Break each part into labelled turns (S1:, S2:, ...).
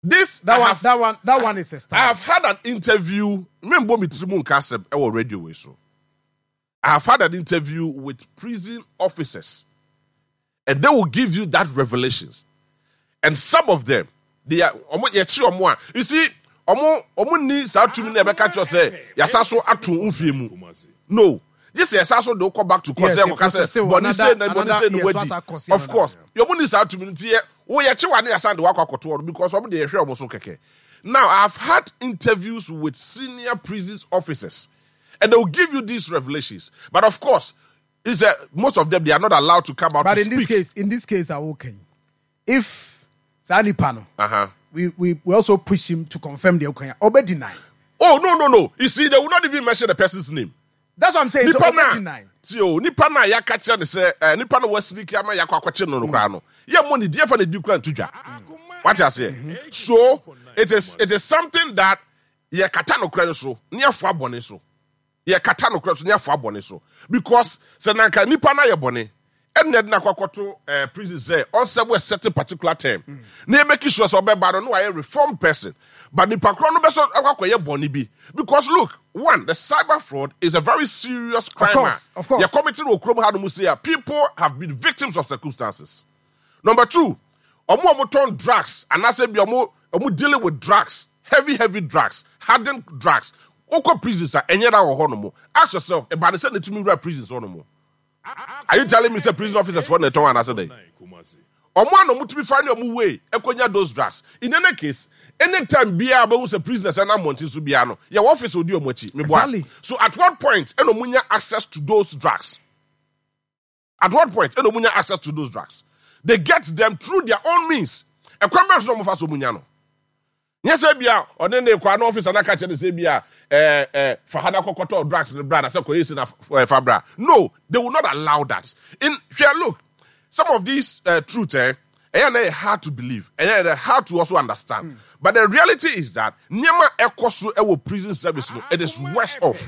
S1: That one is a start.
S2: I have had an interview. Remember me Trimun Kasem our radio so. I have had an interview with prison officers, and they will give you that revelations. And some of them, they are you see, ni sa to me never catch us say yasaso atu unfiemu. No. This is also don't come back to cause of course. Your money is out to me here. We actually want to send the work because of the issue so keke. Now I've had interviews with senior prisons officers, and they will give you these revelations. But of course, most of them they are not allowed to come out.
S1: But
S2: to
S1: in this case, are okay. If Sani Pano, we also push him to confirm the okay, or deny.
S2: Oh no! You see, they will not even mention the person's name.
S1: That's what I'm saying.
S2: Nipa
S1: so deny.
S2: Tio, nipa na ya kacha ne say, nipa na wasiri kiama ya kwakwache no kra no. Ye money dey for the dukran tudwa. What you say? So it is something that ye kata no kra so, ne afo abone so. Ye kata no kra so, ne afo abone so. Because se nanka nipa na ye bone. And na kwakwato prison say on a certain particular term. Ne make sure so be bad no a reformed person. But the pakro no be so akwakoye bone bi. Because look, one, the cyber fraud is a very serious crime.
S1: Of course.
S2: You're committing people have been victims of circumstances. Number two, omo turn drugs, and I say omo dealing with drugs, heavy drugs, hardened drugs. Oko prisons are any other honomo. Ask yourself, about the to me prisons honomo. Are you telling me say prison officers for the tongue and I said omo no to be finding omo way ekonya those drugs. In any case, anytime Bia was a prisoner and I'm wanting to be ano, your office will do exactly. So at what point enomunya access to those drugs? At what point enomunya access to those drugs? They get them through their own means. A criminal some of us omunyano. Yes, Bia, or then they quite office and I catch the say Bia for Hana Kokoto drugs in the brand, I said Fabra. No, they will not allow that. In here, look, some of these truths, and they're hard to believe, and they're hard to also understand. But the reality is that Nyama Ekosu Ewo prison service, it is worse off.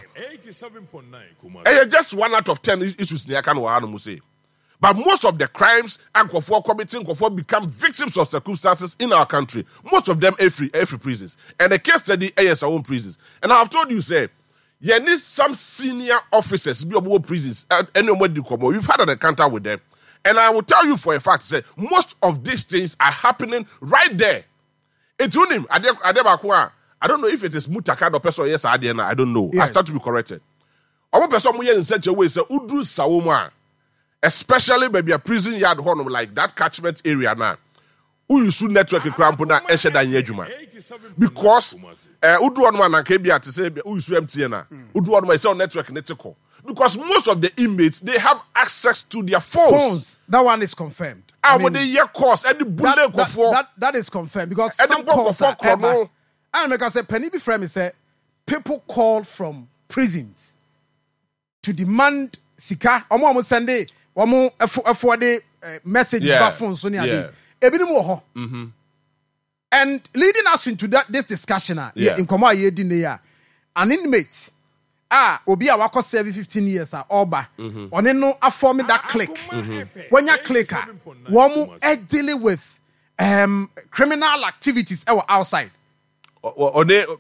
S2: 87.9. Just 1 out of 10 issues say. But most of the crimes and committing become victims of circumstances in our country. Most of them every prisons. And the case study is our own prisons. And I have told you, say, you need some senior officers be more prisons. We've had an encounter with them. And I will tell you for a fact, say, most of these things are happening right there. It's him. I don't know if it is Mutakad or person, yes, I don't know. Yes. I start to be corrected. Our person in such a way, say, Udru Sawoma, especially maybe a prison yard home like that catchment area now. Who you soon network in Krampuna and Shedan Yejuma. Because Udru one man and KBA to say, who is MTN, Udru one myself network in Etiko. Because most of the inmates, they have access to their phones.
S1: That one is confirmed. That is confirmed because some calls are ever. And like I said, Penny Bifremi said, people call from prisons to demand sika. Omo Sunday, omo for the messages by phone. So and leading us into this discussion, in Koma Yedin, an inmate. Obi a wako serve 15 years oba. One no form that click. When you click, one dealing with criminal activities outside.
S2: No,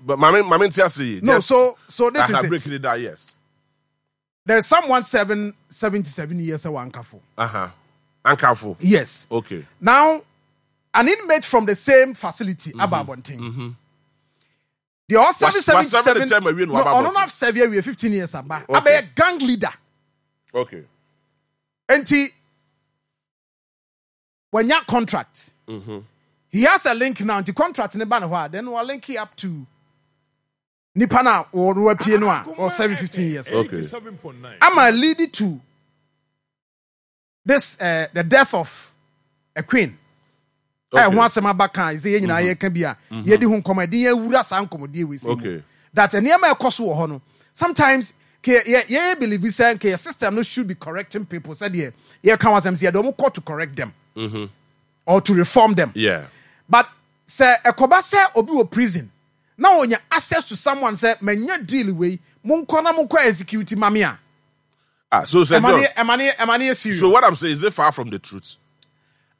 S1: so this is
S2: it. Down, yes.
S1: There's someone 77 years old Ankafu.
S2: Ankafu.
S1: Yes.
S2: Okay.
S1: Now, an inmate from the same facility, Ababonting. The all 77 no, on not 7 years, 15 years about. I'm a gang leader.
S2: Okay.
S1: And when you contract, he has a link now. The contract in the banner, then we'll link it up to Nipana or Ruapienoa or 15 years.
S2: Okay.
S1: I'm a lead to this the death of a queen. Once my back is a can be a yedi comedy, wura san comedy with that and near my cost hono. Sometimes believe we say your system no should be correcting people. Said here come as them say don't call to correct them or to reform them.
S2: Yeah.
S1: But say a kobase obi wo prison. Now when you access to someone say menya deal way munko execute mamia.
S2: So say
S1: am I serious?
S2: So what I'm saying is it far from the truth?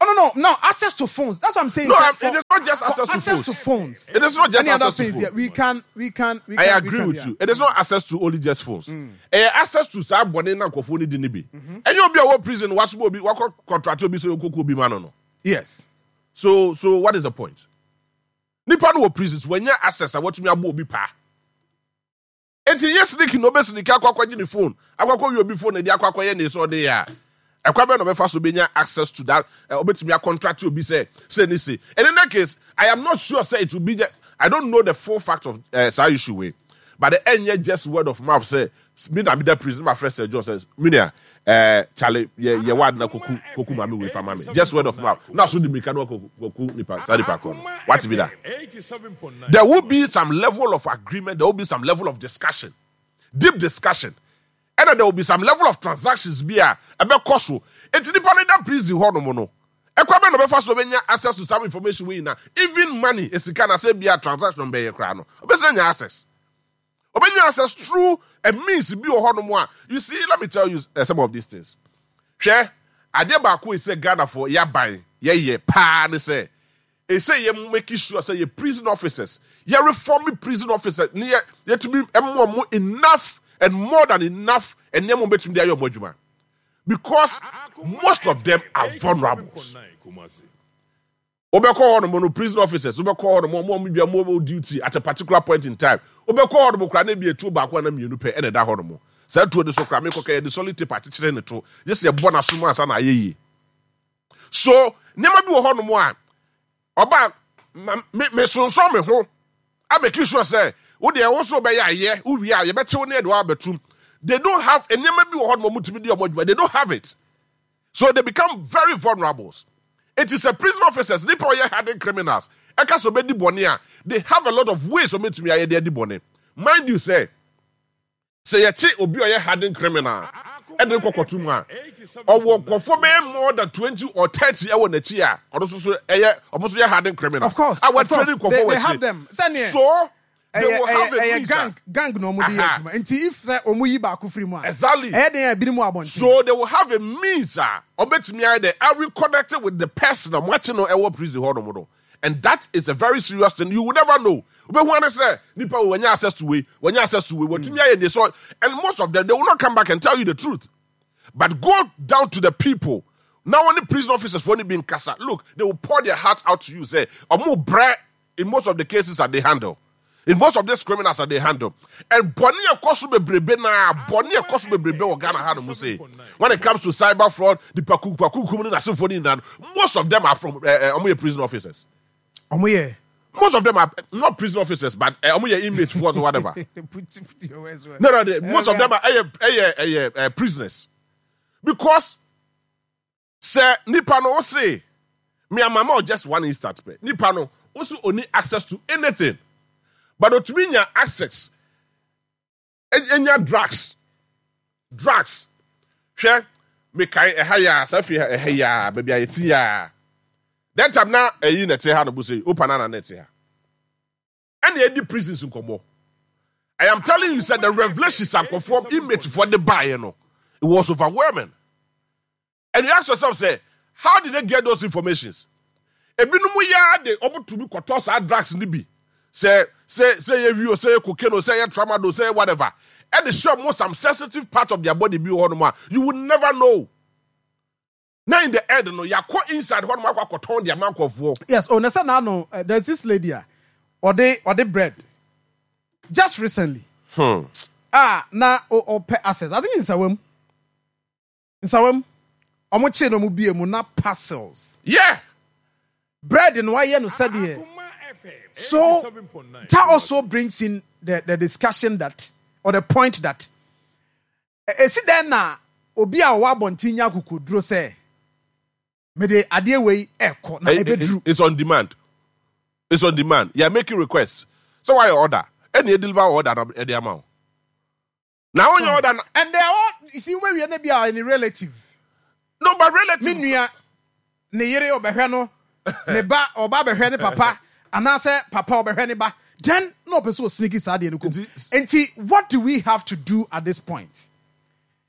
S1: Oh no, access to phones. That's what I'm saying.
S2: No, it is not just access to
S1: phones.
S2: It is not just access to phones.
S1: Yeah, we can.
S2: I agree with you. It is not access to only just phones. Access to some body na kofoni dinibi. And you'll be a prison. What's will be what contract will be so you be man no.
S1: Yes.
S2: So what is the point? Nipa no prisons when you access what me abo bi pa. Enti yesterday no be sneak akwa the phone. Akwa you be phone e dey akwa ye na so dey ya. Ekwabe no be fa so benya access to that obetumi a contract you be say ni say. And in that case, I am not sure say it will be I don't know the full fact of say issue way. But the end just word of mouth say me na be the prison my friend Sir John says Minia Charlie ye word na koku mami we fama me. Just word of mouth. Now so the mekano koku nipa sadipa ko. What be that? There will be some level of agreement, there will be some level of discussion. Deep discussion. And then there will be some level of transactions be a be cost. It's depending on prison ho no mo no. Ekwabe no be fa so benya access to some information we na. Even money is can say be a transaction be ye kra no. Obesenya access. Obenya access through a means be ho no mo a. You see, let me tell you some of these things. Hwe ade ba ko is say Ghana for ya ban ye pa ne say. E say ye make sure say ye prison officers, ye reforming prison officers ne ye to be enough and more than enough and name between their mojuma. Because most of them are vulnerable. Obeko on mono prison officers, obeko on more duty at a particular point in time. Obeko on mo kra na be etu ba kwa na mienu pe ene da hono mo. Say to the so kra me koka the solid party kire ne to. Yes ye bona sumo asa na ayeyi. So, nema bi wo hono mo a oba me sonso me ho. I make sure say they also be ye we are better on the they don't have and they don't have it. So they become very vulnerable. It is a prison officers, they hardened criminals. They have a lot of ways for me to be a dead bonnet. Mind you, say a chick will be a hardened criminal. And then Kokotuma or walk for more than 20 or 30 hours in a year. Or also a hardened criminal.
S1: Of course, they have them.
S2: So they will have a
S1: gang no more. If omuyi ba ku free mo.
S2: Exactly. So they will have a means they are reconnected with the person I'm watching on our prison hall. And that is a very serious thing. You will never know. But when I say people when you access to way, what they saw, and most of them they will not come back and tell you the truth. But go down to the people. Now when the prison officers only being casa, look, they will pour their heart out to you, say, or more bread in most of the cases that they handle. In most of these criminals that they handle. And Bonnie Kosu Brebe na Bonnie Kosu Brebe or Ghana had say. When it comes to cyber fraud, the Paku community symphony, most of them are from prison officers. Most of them are not prison officers, but inmates for whatever. No, most of them are prisoners. Because, sir, Nipano say, me and mama just one instant. Nipano also only access to anything. But to mean your access, and your drugs. Share, make a higher, Safia, baby, it's here. That time now, a unit had to say, open an net here. And the prisons in Combo. I am telling you, said the revelations are conform image for the buyer. No, it was overwhelming. And you ask yourself, say, how did they get those informations? A binumu they open to be quarters at drugs in the B. Say you say cocaine, say tramadol, say whatever. And they show more some sensitive part of their body be on. You would never know. Now in the end, no, you are caught inside one mark or turn the amount of war.
S1: Yes, oh, no, there's this lady here. Or they bread. Just recently. Now pay access. I think in Sawem. Omoche no mubi emu na parcels.
S2: Yeah.
S1: Bread in why no said here. So that also brings in the discussion that or the point that see then na obi a wa bontinya kukudro say me de ade we eko na ebedru.
S2: It's on demand. It's on demand. You are making requests. So why order? And you deliver order at the amount. Now when you order
S1: and they are all you see where we be any relative.
S2: No, but relative.
S1: Minua ne yere obehwe no ne ba oba behwe ne papa anase papa obehwe ne ba. Then no person sneaky sad and what do we have to do at this point?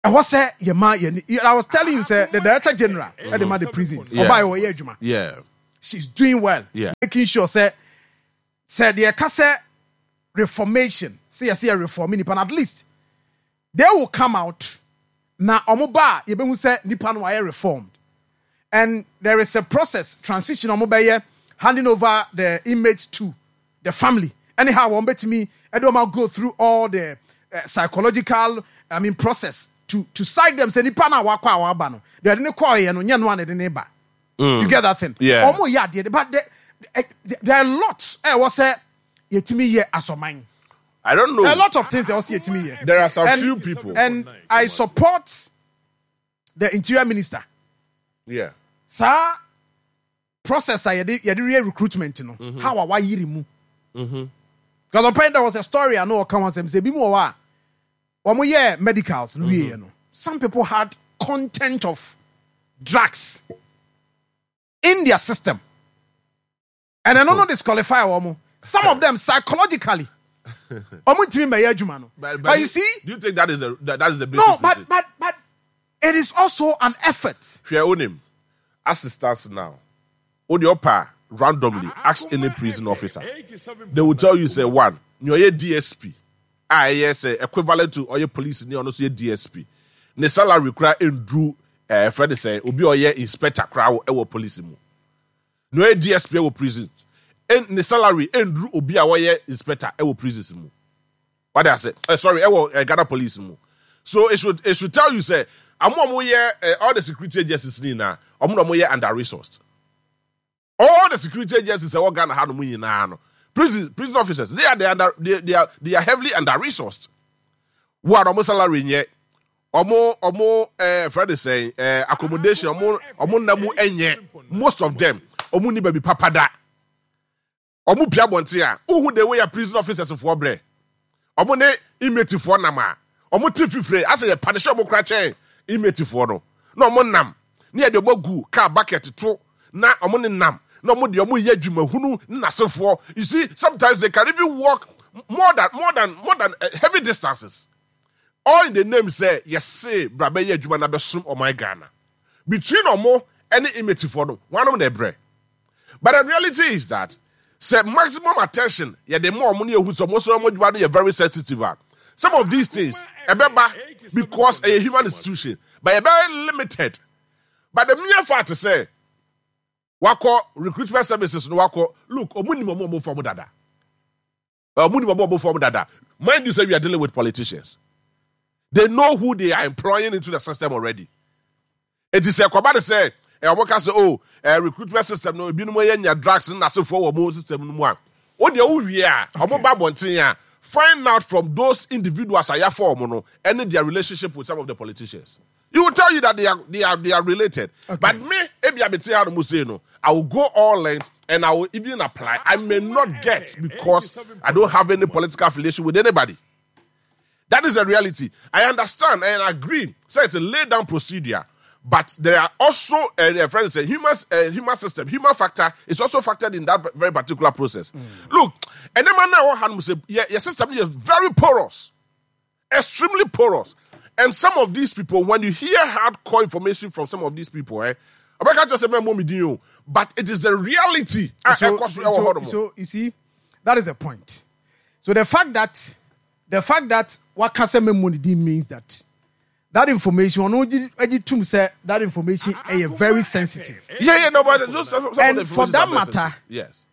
S1: I was say I was telling you, say the director general at the prisons.
S2: Yeah.
S1: She's doing well.
S2: Yeah.
S1: Making sure say the Kase reformation. See a reform in at least they will come out. Now omoba you say Nipan wire reformed. And there is a process, transition omoba handing over the inmates to the family. Anyhow, one bet me, I don't go through all the psychological, process to side them. Say Nipan wakwa wabano. They didn't call you no one in the neighbor. You get that thing?
S2: Yeah.
S1: But there are lots. I was say yetimi ye asomine.
S2: I don't know.
S1: There are a lot of things I was yetimi ye.
S2: There are some few people.
S1: And I support the interior minister.
S2: Yeah.
S1: Sir, process I did recruitment, you know. How are you remove? Because apparently there was a story I know come on say bimo wa medicals you know. Some people had content of drugs in their system. And I don't know disqualify omo. Some of them psychologically. But you see,
S2: do you think that is the basic
S1: no, but it is also an effort.
S2: If you own him, as it stands now, on your power, randomly ask any prison officer. They will tell you, say, one, you're a DSP. Yes, equivalent to all your police in your DSP. The salary require in Drew Freddy say, Obi or ye inspector crowd our police. No DSP our prisons. And the salary in Drew Obi or ye inspector our prisons. What I say? Sorry, our Ghana police. So it should tell you, say, I'm all the security agencies now. I'm under resourced. All the security agencies are Ghana had money now. Prison officers, they are heavily under resourced. What almost salary yet? Freddy say accommodation. Namu enye. Most of them, ni baby papa da. Pia bontia. Who they were prison officers for bre. Ne inmate for nama. Tififre. I say punish krache inmate for no. No nam. Near the bogu car bucket to na nam. No more the you see, sometimes they can even walk more than heavy distances. All in the name say, yes, say, Brabe Yejuma na besum or my Ghana. Between or more, any image for them, one of their bread. But the reality is that, say, maximum attention, the more money who's most of them are very sensitive. Some of these things, because a human institution, but a very limited. But the mere fact to say, wako recruitment services no wako look omuni momo form dada. Mind you say we are dealing with politicians. They know who they are employing into the system already. It is a kwaba say worker say recruitment system no bi no nya drugs na se for wo system no mu a. O de o wie a omo ba bonten a find out from those individuals aya form no and their relationship with some of the politicians. You will tell you that they are related. Okay. But me, I will go all length and I will even apply. I may not get because I don't have any political affiliation with anybody. That is the reality. I understand and agree. So it's a laid down procedure. But there are also, friends say, human system, human factor is also factored in that very particular process. Look, and then now say, your system is very porous, extremely porous. And some of these people, when you hear hardcore information from some of these people, I can't just say, but it is the reality.
S1: So you see, that is the point. So the fact that what can say means that information, that information is very sensitive. And for that matter,
S2: yes,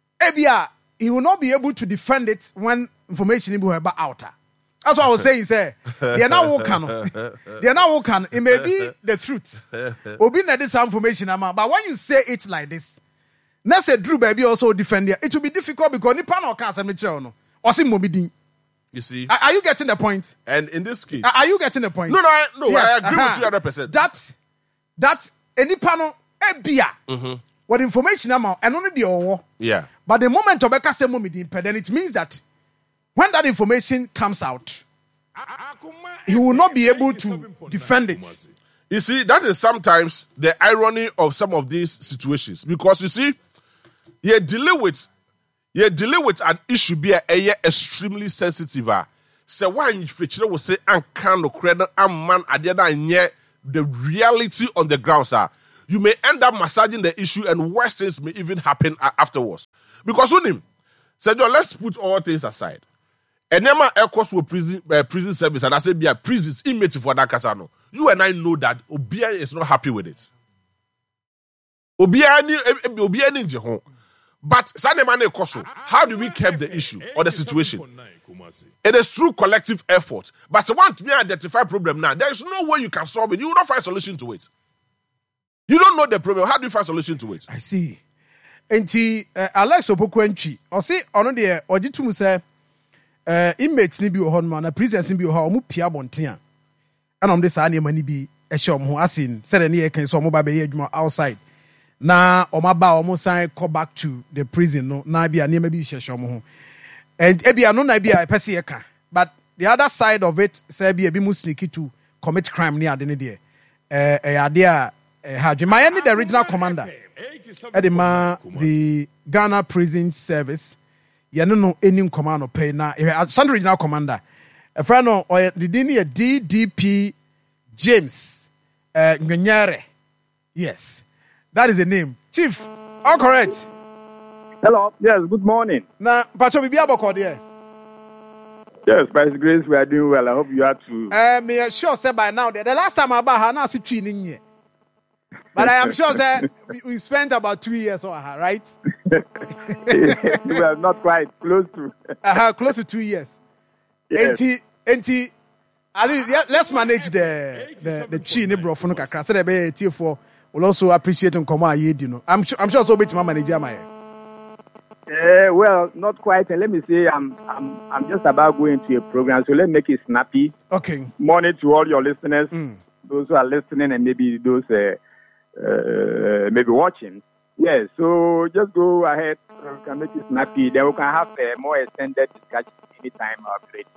S1: he will not be able to defend it when information is about outer. That's what I was saying, say. They are not working. It may be the truth. We'll be this information, but when you say it like this, let's say Drew Baby also defend it. It will be difficult because Nipan or Casamitra or Simomidin.
S2: You see?
S1: Are you getting the point?
S2: And in this case,
S1: are you getting the point?
S2: No, yes, I agree with you 100%.
S1: That any panel, a beer, what information amount, and only the
S2: yeah.
S1: But the moment of Becca Simomidin, then it means that when that information comes out, he will not be able to defend it.
S2: You see, that is sometimes the irony of some of these situations. Because you see, you're dealing with an issue be extremely sensitive. say one feature will say and can no credit and man at the other and yet the reality on the ground, sir. You may end up massaging the issue and worse things may even happen afterwards. Because on him, said, let's put all things aside. And Nema Elkos will prison service, and I said, be a prison's inmate for that casano. You and I know that Obia is not happy with it. Obia ni but Sanemane Koso, how do we keep the issue or the situation? It is through collective effort. But once we identify problem now, there is no way you can solve it. You will not find a solution to it. You don't know the problem. How do you find a solution to it?
S1: I see. Enti Alex Opokwenchi, or say on the Ojitum say inmates ni bi wo hon ma na prisoners ni bi wo ha omu pia bonten and on this ani mani bi ehye omo asin said na ye kan so omo ba be ye adwuma outside na omo ba omo san come back to the prison no na bia na bi hye omo ho and ebia no na bia pese ye ka but the other side of it say bia bi mu sneaky to commit crime ni ade ne de ade a Hajimaya ni the original commander edema the Ghana Prison Service yɛne no ɛnim command pay na Sandra regional commander a friend no or the DDP James Nyanyere. Yes, that is the name. Chief, all correct.
S3: Hello. Yes, good morning.
S1: Na Pacho Bibi Aboko there.
S3: Yes, by His grace, we are doing well. I hope you are too.
S1: Me sure say by now the last time I about her now see training. But I am sure that we spent about 2 years on her, right?
S3: We are not quite close to.
S1: Close to 2 years.
S3: Yes.
S1: Enti, I think let's manage the chi ne bro for no kakra. So the be for will also appreciate and come out you know. I'm sure so bit my manager my.
S3: Well, not quite. And let me say, I'm just about going to a program, so let's make it snappy.
S1: Okay.
S3: Morning to all your listeners, those who are listening, and maybe those maybe watching. Yes, so just go ahead. We can make it snappy. Then we can have a more extended discussion anytime after.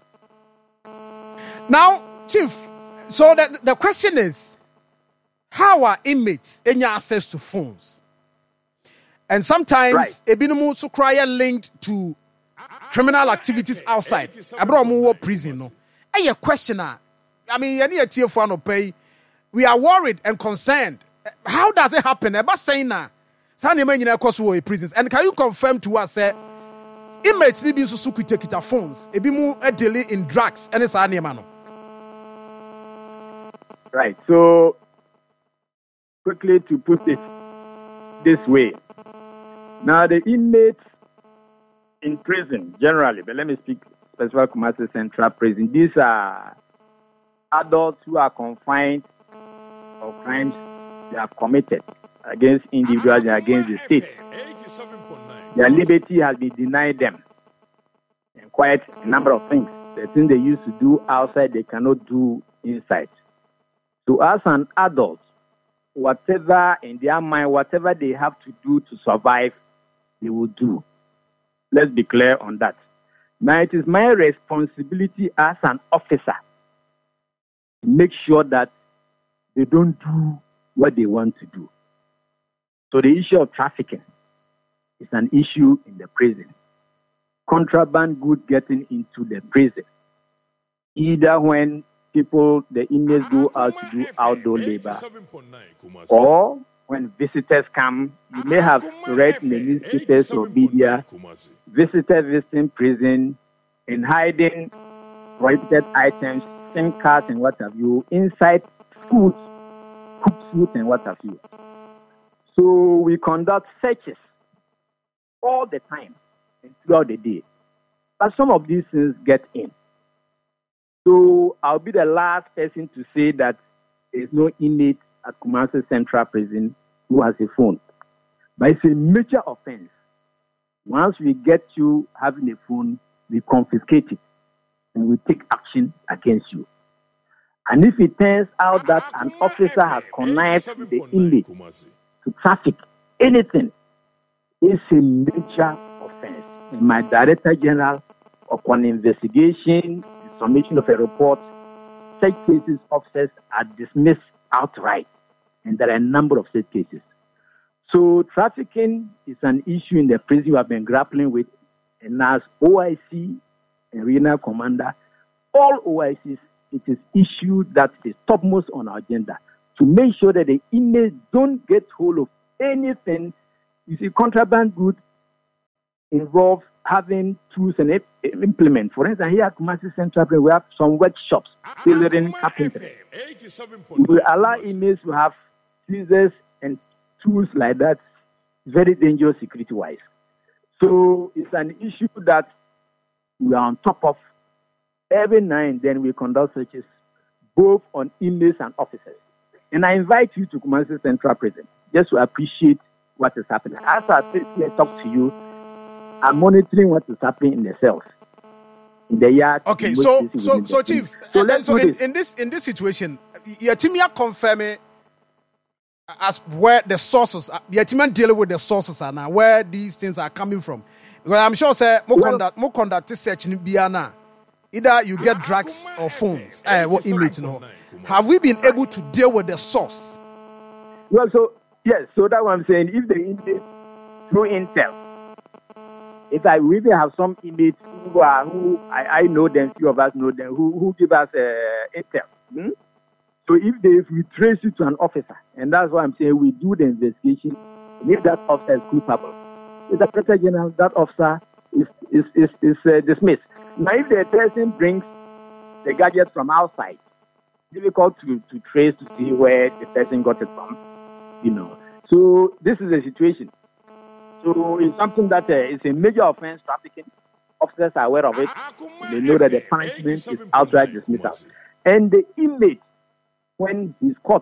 S1: Now, Chief, so the question is, how are inmates any access to phones? And sometimes ebinomu so cry linked to criminal activities outside. Abromo prison no. A questioner. I mean, any TF1 no pay. We are worried and concerned. How does it happen? About saying na Sani men yina koso prisons. And can you confirm to us inmates need to suku take it phones. Ebi mu delay in drugs and sa name no.
S3: Right. So quickly to put it this way. Now the inmates in prison generally, but let me speak specifically Kumasi Central Prison. These are adults who are confined for crimes they have committed against individuals and against the state. Their liberty has been denied them. And quite a number of things. The things they used to do outside, they cannot do inside. So as an adult, whatever in their mind, whatever they have to do to survive, they will do. Let's be clear on that. Now, it is my responsibility as an officer to make sure that they don't do what they want to do. So the issue of trafficking is an issue in the prison. Contraband goods getting into the prison, either when the inmates go out to do outdoor labor, or when visitors come. You may have read in the newspapers or media, visitors visiting prison and hiding prohibited items, SIM cards and what have you, inside food, cooked food and what have you. So we conduct searches all the time and throughout the day. But some of these things get in. So I'll be the last person to say that there is no inmate at Kumasi Central Prison who has a phone. But it's a major offense. Once we get you having a phone, we confiscate it and we take action against you. And if it turns out that an officer has connived with the inmate to traffic anything, it's a major offense. And my Director General, upon investigation, the submission of a report, such cases officers are dismissed outright. And there are a number of such cases. So trafficking is an issue in the prison we have been grappling with. And as OIC and regional commander, all OICs, it is issue that is topmost on our agenda to make sure that the inmates don't get hold of anything. You see, contraband goods involve having tools and implements. For instance, here at Kumasi Central, we have some workshops, tailoring, carpentry. We will allow inmates to have scissors and tools like that. Very dangerous security-wise. So it's an issue that we are on top of. Every now and then we conduct searches, both on inmates and officers. And I invite you to Kumasi Central Prison just to appreciate what is happening. As I sit here talk to you, I'm monitoring what is happening in the cells, in the yard.
S1: Okay, so Chief, so in this situation, Yatimia confirm as where the sources, Yatimia dealing with the sources are now, where these things are coming from. Because I'm sure, sir, more conduct search in Biana. Either you get drugs or phones. What image, have we been able to deal with the source?
S3: Well, so yes, so that's what I'm saying. If the inmates through intel, if I really have some inmates who I know them, few of us know them, who give us intel. So if we trace it to an officer, and that's why I'm saying we do the investigation, and if that officer is culpable, with the Inspector General, that officer is dismissed. Now, if the person brings the gadget from outside, difficult to trace to see where the person got it from, So this is the situation. So it's something that is a major offense, trafficking. Officers are aware of it. They know that the punishment is outright dismissal. And the inmate, when he's caught,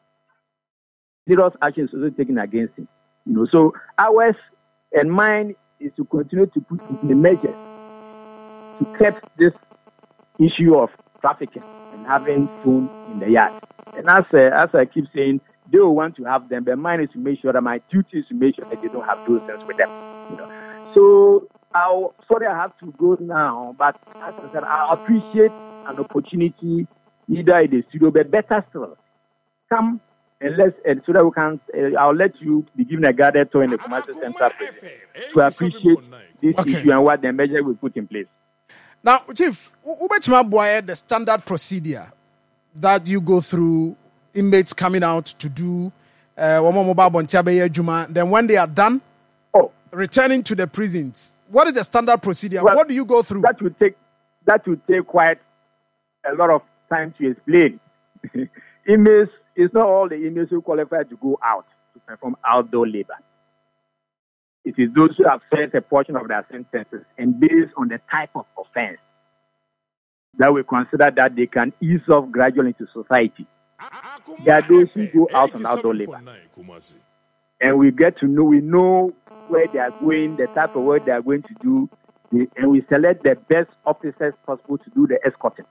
S3: serious action is also taken against him. So ours and mine is to continue to put in the measures to curb this issue of trafficking and having phone in the yard. And as I keep saying, they will want to have them, but mine is to make sure that my duty is to make sure that they don't have those things with them. So sorry I have to go now, but as I said, I appreciate an opportunity either in the studio, but better still, come and so that we can. I'll let you be given a guided tour in the Commercial Central to appreciate this issue and what the measure we put in place.
S1: Now, Chief, the standard procedure that you go through, inmates coming out to do, then when they are done, returning to the prisons, what is the standard procedure? Well, what do you go through?
S3: That would take quite a lot of time to explain. Inmates, it's not all the inmates who qualify to go out to perform outdoor labor. It is those who have served a portion of their sentences and based on the type of offense that we consider that they can ease off gradually into society. There are those who go out on outdoor labor. And we know where they are going, the type of work they are going to do, and we select the best officers possible to do the escorting.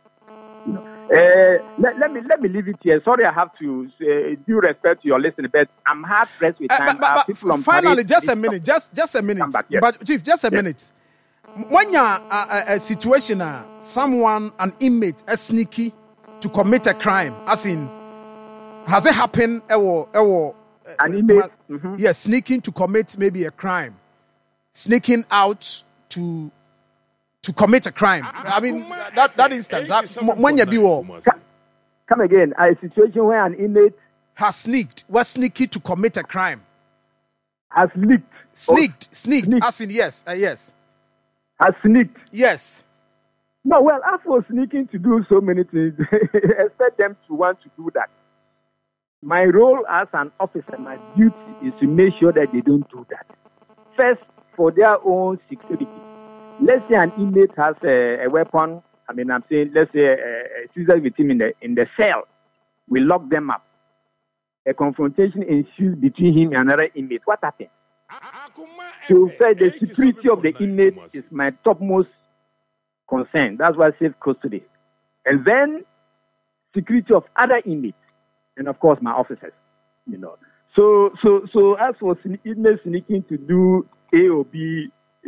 S3: Let me leave it here. Sorry, I have to due respect to your listener, but I'm hard pressed with time.
S1: But finally, just a minute. But Chief, just a minute. When you're a situation, an inmate is sneaky to commit a crime, as in, has it happened?
S3: An inmate,
S1: yes, sneaking to commit maybe a crime, sneaking out to commit a crime. I mean, that instance, when you be
S3: come again, a situation where an inmate
S1: was sneaky to commit a crime.
S3: Has
S1: sneaked, as in yes.
S3: Has sneaked.
S1: Yes.
S3: No, well, as for sneaking to do so many things, expect them to want to do that. My role as an officer, my duty is to make sure that they don't do that. First, for their own security. Let's say an inmate has a weapon. I mean, I'm saying, let's say a scissors with him in the cell. We lock them up. A confrontation ensues between him and another inmate. What happens? So, the security of the inmate is my topmost concern. That's why I safe custody. And then, security of other inmates. And of course, my officers, So as for inmates sneaking to do A or B,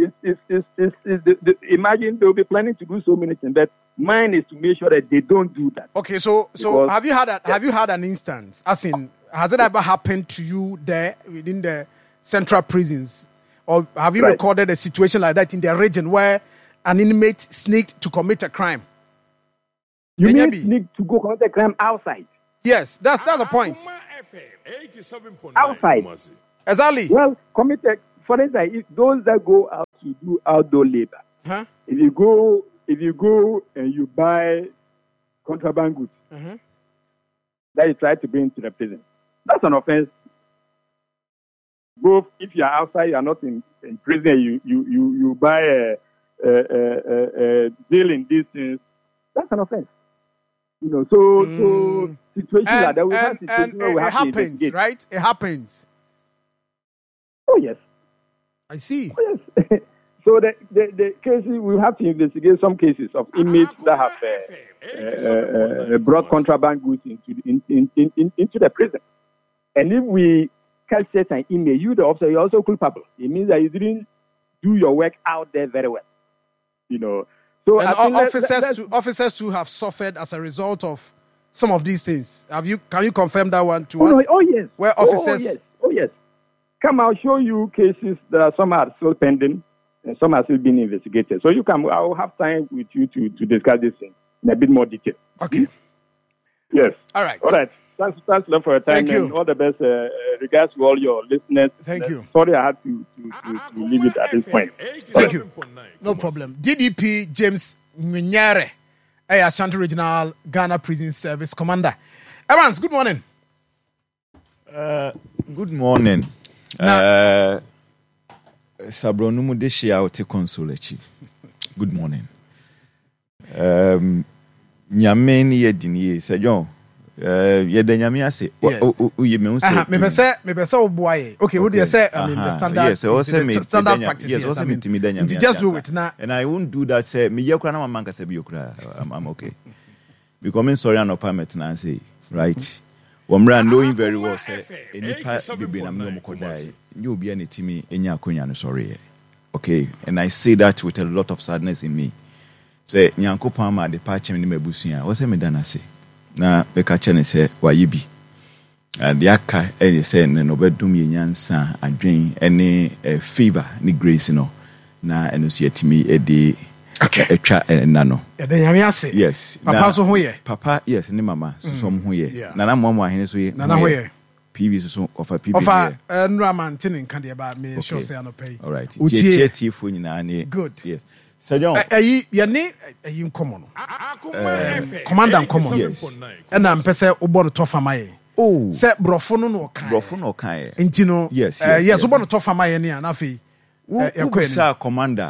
S3: imagine they'll be planning to do so many things. But mine is to make sure that they don't do that.
S1: Okay, so have you had an instance? As in, has it ever happened to you there within the central prisons, or have you recorded a situation like that in the region where an inmate sneaked to commit a crime?
S3: You need to go commit a crime outside.
S1: Yes, that's the point.
S3: Outside.
S1: Exactly.
S3: Well, for instance, if those that go out to do outdoor labor, if you go and you buy contraband goods that you try to bring to the prison, that's an offense. Both if you are outside, you are not in prison, you buy a deal in these things, that's an offense. You know, so situations like that, we have situations where we have to investigate.
S1: Right? It happens.
S3: Oh yes,
S1: I see.
S3: Oh, yes. So the cases, we have to investigate some cases of inmates that have brought contraband goods into the prison. And if we catch an inmate, you the officer, you're also culpable. It means that you didn't do your work out there very well. You know. So
S1: and officers too have suffered as a result of some of these things. Can you confirm that one to us?
S3: Oh yes.
S1: Where officers?
S3: Oh yes. Come, I'll show you cases that some are still pending and some are still being investigated. So I will have time with you to discuss this in a bit more detail.
S1: Okay.
S3: Yes.
S1: All right.
S3: Thanks a lot for your time.
S1: Thank you.
S3: And all the best. Regards to all your listeners.
S1: Thank you.
S3: Sorry, I had to leave it at this point.
S1: Thank you. No problem. DDP James Munyare, Ashanti Regional Ghana Prison Service Commander. Evans, good morning.
S4: Good morning. Sabronumu Deshia Ote Consulechi. Good morning. Nyameni Yedini, Sajon. Yedanyami ase.
S1: Me pese obuaye. Okay, what do you say? I mean the standard.
S4: Yes, also
S1: standard practice.
S4: Yes, also
S1: me just do it now.
S4: And I won't do that. Say me yekura na mamanka se biokura. I'm okay. Becoming sorry and permit na say right. Womra knowing very well say enipa bibi na me omokodai. You obi na timi enya akonya no sorry. Okay, and I say that with a lot of sadness in me. Say nyankopon ma de pa chem ni mabusua. Wo say me dana say na beka chene se wayibi de aka ene se ne no bedum ye nyansa adwen ene favor ni grace no na eno so yatimi ede etwa na no
S1: de nyame ase
S4: yes
S1: papa so ho ye
S4: papa yes ni mama so ho ye na mo ahene so ye
S1: na ho ye
S4: PV so ofa PV
S1: ofa nura man tin nka de ba me sure say anopai
S4: all right tie fo nyina ne
S1: good
S4: yes Sajon
S1: yene nkomo no commander nkomo
S4: yes
S1: and am pese obo no tofa maye
S4: oh
S1: se brofo no kan enti no
S4: yes
S1: obo no tofa maye ne na fe
S4: sir commander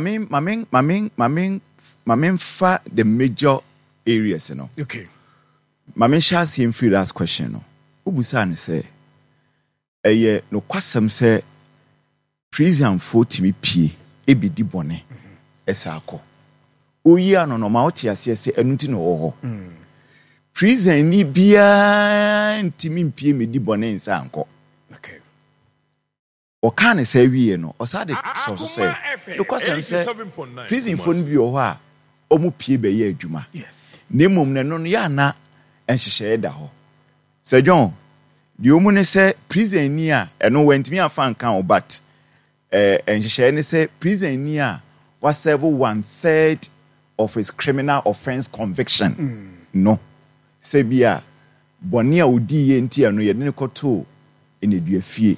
S4: mamin fa the major areas no
S1: okay
S4: mamin shall see him feel last question no ubusa ne say no kwasam say prison for timi pie ebidi bone esako oyi ano no ma oti ase ese enuti no ho prison ni bia ntimi mpie medi bone nsa anko
S1: okay
S4: o kan say wie no o sa de so say because am say prison phone bi o ho a o mu pie be ye adwuma
S1: yes
S4: nemom ne no ya na enhyehyɛ da ho Sir John di o mu ne say prison ni a eno wantimi afa nkan o but enhyehyɛ ne say prison ni a was serve 1/3 of his criminal offense conviction. No. Sebia bonia odi ye nti ano ye ne koto enedua fie.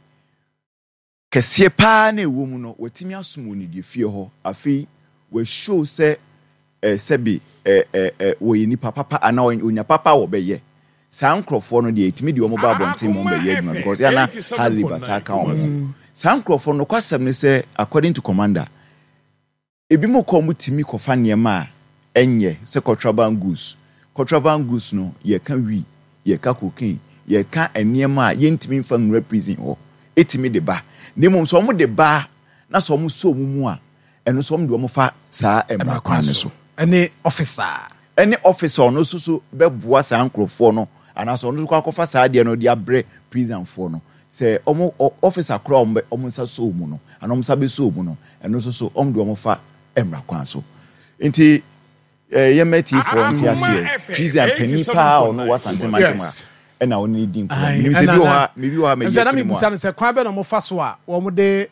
S4: Kese pa na ewo mu no watimi asomo enedua fie ho afi we show say sebi wo ye ni papa ana onya papa wo be ye. San krofo no de etimi de omo ba bonten mo be ye because ya na hali basa ka omo. San krofo no kwasem ne say according to commander ebi mo ko mutimi kofa niema enye se contraband goods no ye ka wi ye ka cocaine ye ka eniema ye ntimi mfa nwura prison ho etimi de ba nemom so mo de ba na so mo so mu a eno so mo de mo fa saa emrakwan so
S1: any officer
S4: no so be boa saa nkrofo no ana so no kwa kofa saa de no de abre prison fo no se omo officer kro omo nsa so mu no ana omo sa be so mu no eno so omo de omo fa emrakwan so nti yemeti for nti ase prison penipa ono wasante matema ena oni din ko mi se bi o ha me
S1: na mi busa ne se kwa be no mo fa so a wo mo de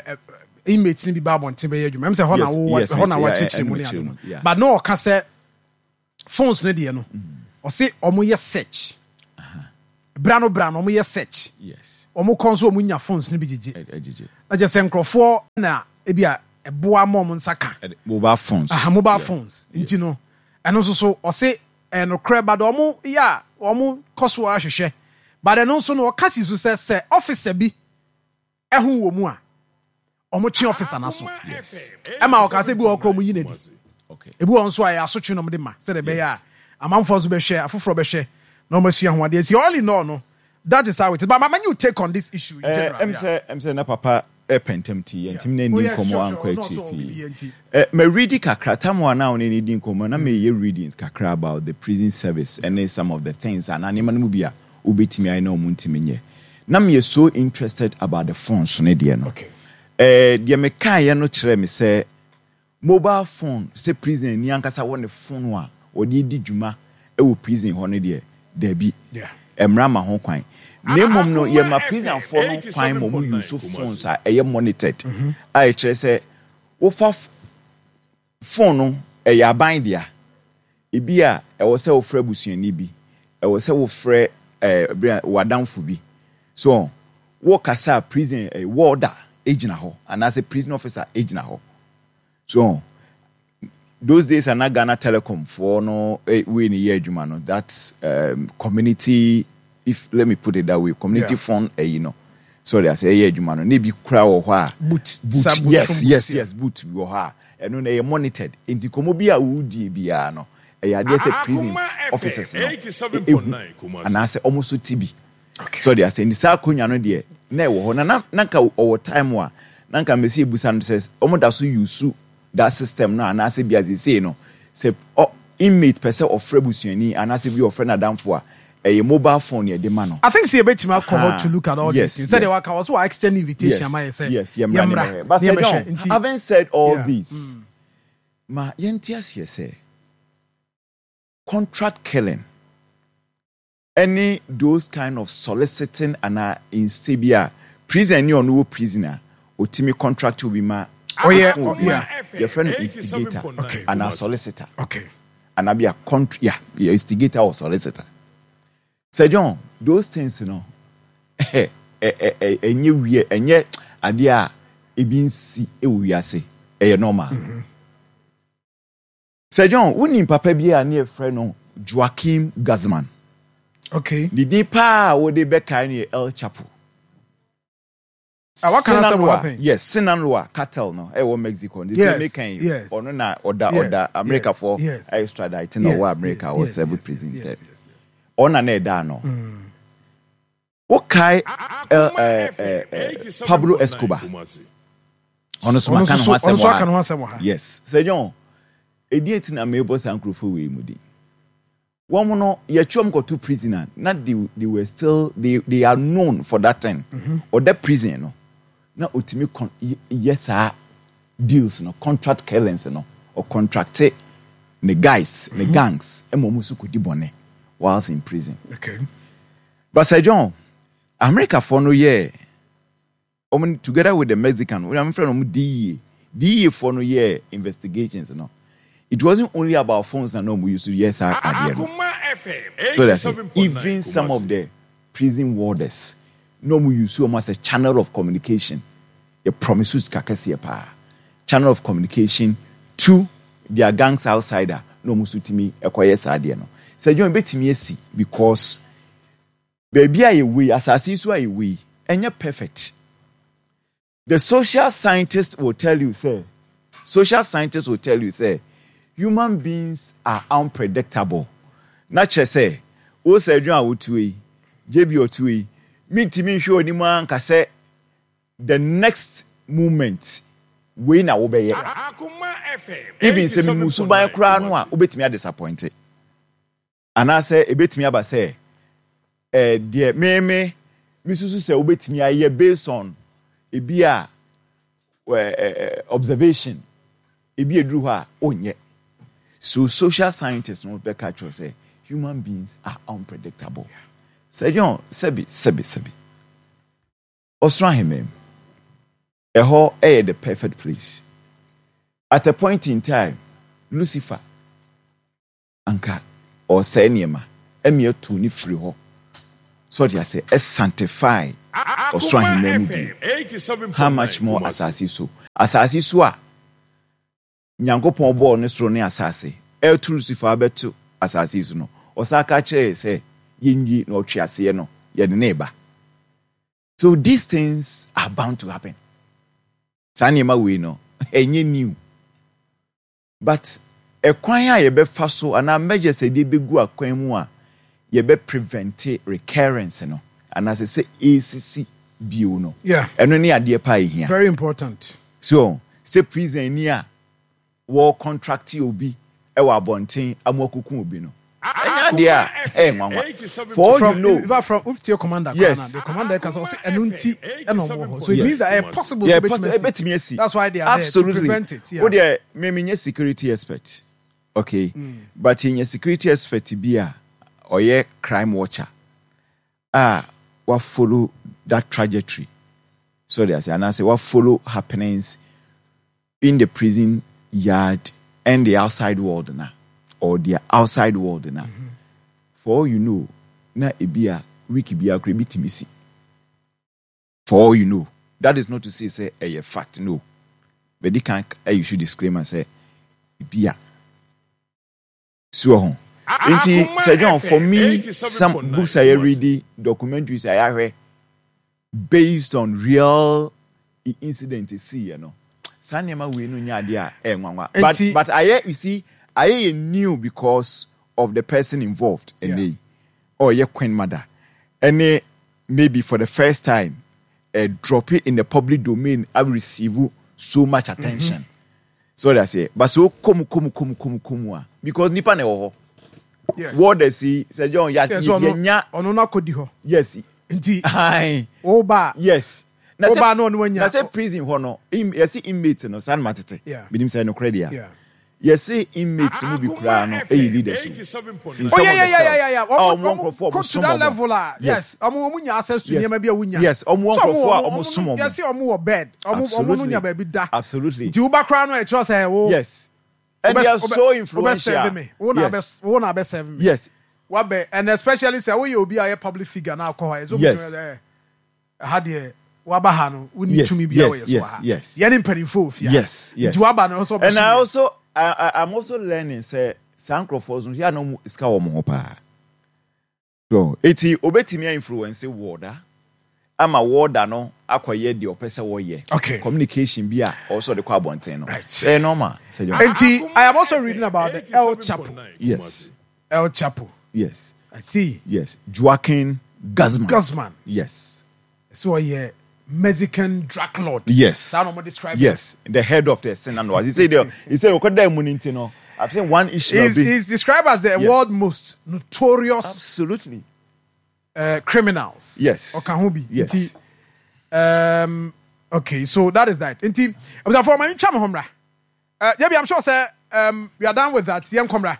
S1: image ni bi ba bonte be yadwuma me se ho na wo ho na wa chichi mu ni ado but no o ka se phones no deɛ no ɔse ɔmo yɛ search bra no ɔmo yɛ search
S4: yes
S1: ɔmo kɔ nso ɔmo nya phones no bi gyegye na gye sɛ nkurɔfoɔ na ebi a ɛboa ma ɔmo nsa ka
S4: mobile phones
S1: mobile phones nti no ɛno nso so ɔse ɛnokorɛ ba de ɔmo yɛ a ɔmo kɔ so ahwehwɛ ba de no nso no ɔka si so sɛ officer bi ɛho wɔ mu a ɔmo twe officer na so ɛma ɔka sɛ bi wɔ ɔkorɔ ɔmo yi n'adi ebi wɔ nso a yɛ asotwe na ɔmo de ma sɛ de bɛyɛ a amanfoɔ nso bɛhwɛ afoforɔ bɛhwɛ na ɔmo asua ho adeɛ si all in all no that is how it is but man you take on this issue in general
S4: I'm say na papa pentem ti yentim na ndi nkomo anko achi me read kakra tamo na on ni ndi nkomo na me ye readings kakra about the prison service and some of the things and anima no bia obetimi ai na omuntimi nye na me so interested about the phones ne de no
S1: okay
S4: de me kan ye no kire me say mobile phone say prison ni ankasa won the phone a odi di dwuma e wo prison ho ne de da bi emra ma ho kwan nemom no ye ma prison for no kwan mo use phones a eye monitored I kire say wo fa phone no e ya ban dia ebi a e wo say wo fra busuani bi e wo say wo fra wadamfo bi so wo kasa prison warder agina ho and as a prison officer agina ho so those days are not Ghana Telecom for no we in year adwuma no that's community, if let me put it that way, community fund you know so they say year adwuma no ne bi kura wo ho a boot yes boot wo ha and no they monitored in the komo bi a wudi bia no ya dey say prison officers no and I say almost TB so they say in the sakonya no de na wo ho na nka over time wa nka mesi ebusa no says omo da so use that system now and I say be as they say no say inmate person of frebusuani and I say be of friend adamfo a mobile phone ye de man.
S1: I think see a bit more come to look at all this. Said they were also extend invitation I say
S4: yes but having said all this ma yentias ye say contract killing any those kind of soliciting and instabia prison you no prisoner otimi contract will be ma your friend instigator and a solicitor and I be a instigator or solicitor. Sir John, those things, you know, and yet, idea, it being see, we are say, normal. Sir John, when in Papa be a near friend of Joaquim Guzman.
S1: Okay.
S4: The deeper would they be kind El Chapo.
S1: What can I say what happened?
S4: Yes, Sinaloa cartel no. Mexico. This is making or no order America for extraditing or America or several prison there. On an edano. Okay, Pablo Escobar. Yes, Sir John. Idiot in a mabos and Crufu Mudi. One no, your chum got two prisoners. Not they were still they are known for that time or that prison. No, now ultimate yes deals no contract killings no or contracted the guys the gangs emomusu kudi bone whilst in prison.
S1: Okay,
S4: but Sir John, America for no year. Together with the Mexican, we are from DEA for no year investigations no. It wasn't only about phones that no we used to yes at so that's even some of the prison warders no we use almost a channel of communication. A promises kakasi pa channel of communication to their gangs outsider no musutimi ekoye sadie no. Say John betimi esi because baby aye we asasi so aye we enye perfect. The social scientists will tell you say human beings are unpredictable. Nature say, o say John awutui, JB otui, mitimi hwe oni man ka say the next moment we na wo be ye. Even say me musuban kra no a obetimi a disappointed. And I say ebetimi aba say dear me susu say obetimi aye based on ebi a observation ebi edru ha onye. So social scientists no be catch say human beings are unpredictable. Say John, sebi. Osran him. Eho the perfect place. At a point in time, Lucifer anka or say niema emia to ni free ho so they say sanctify or so him how much more asasi so a nyankopon bo ne soro ne asase e true si fa beto asasi so no osaka kire say yenyi na otwiase no ye de neba. So these things are bound to happen. Sanima we know enye new. But a kwan a ye be fa so ana measure say dey begu akwan mu a ye be prevent recurrence no. And as I say ACC bio no.
S1: Yeah.
S4: Eno ne ade pa ehia.
S1: Very important.
S4: So, say prison ni a war contract obi e wa bonten amokuku obi no. For all you know,
S1: from your commander,
S4: yes,
S1: the commander can say enunti eno. So it means that it's possible.
S4: Yeah,
S1: that's why they are
S4: absolutely
S1: there to prevent it. Yeah.
S4: Oh, they maybe security expert, okay, but in your security expert be a or ye crime watcher, what follow that trajectory. So there's and I say what follow happenings in the prison yard and the outside world now. Or their outside world now. For all you know, na ebia wiki bia kremiti misi. For all you know, that is not to say a fact, no. But they can you should disclaim and say ebia. So Sir John, for me, some books I read, documentaries I read based on real incidents, see, you know. Sanema we no nya dia but I you see I knew because of the person involved and they or your queen mother. And maybe for the first time drop it in the public domain I will receive so much attention. So that's it. But so come because nipa ne ho. What they see Sir John ya
S1: ono na kodi ho.
S4: Yes.
S1: Nti
S4: ai
S1: oba.
S4: Yes.
S1: Oba no nya.
S4: Na say prison ho no. Yes inmates no san matete. Bidim say no credit.
S1: Yeah.
S4: Yes, say inmates to be crown or leadership.
S1: Oh yeah. Come to that level, yes. Omunya access to near maybe a wunya.
S4: Yes, omu
S1: yes, omu bed. Omunya baby da.
S4: Absolutely.
S1: The Uber crown I trust her.
S4: Yes. And they are so influential.
S1: Wona be serve me.
S4: Yes.
S1: Wabe and especially say we be a public figure now call her.
S4: Yes.
S1: Had the Waba no we need to me be
S4: yes.
S1: Yen penifo.
S4: Yes. And I'm also learning say sankrofos here no iska wo mo pa. So eti obetimi influence warder ama warder no akoye de opese wo ye.
S1: Okay.
S4: Communication bi a also the kwa bonten no.
S1: Right.
S4: Normal.
S1: Enti I am also reading about the El Chapo.
S4: Yes.
S1: El Chapo.
S4: Yes.
S1: I see.
S4: Yes. Joaquin Guzman. Yes.
S1: So Mexican drug lord.
S4: Yes.
S1: That's what describe.
S4: Yes. The head of the Senate. He said I think one issue
S1: he's described as the world most notorious
S4: absolutely
S1: criminals.
S4: Yes.
S1: Okahubi.
S4: Yes.
S1: Okay, so that is that. Inti for my chama homra. I'm sure sir we are done with that. Young comra.